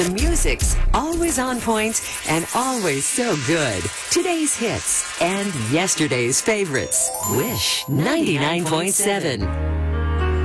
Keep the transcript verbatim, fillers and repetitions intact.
The music's always on point and always so good. Today's hits and yesterday's favorites. Wish ninety-nine point seven.